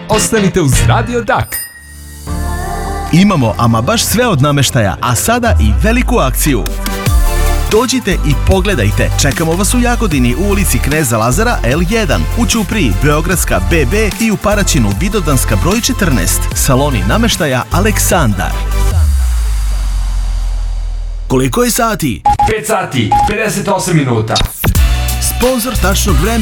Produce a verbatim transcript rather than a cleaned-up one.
Ostanite uz Radio Dak. Imamo ama baš sve od namještaja, a sada i veliku akciju. Dođite i pogledajte, čekamo vas u Jagodini u ulici Kneza Lazara el jedan, u Ćupriji Beogradska be be i u Paraćinu Vidovdanska broj četrnaest. Saloni namještaja Aleksandar. Koliko je sati? pet sati, pedeset osam minuta. Sponzor tačnog vremena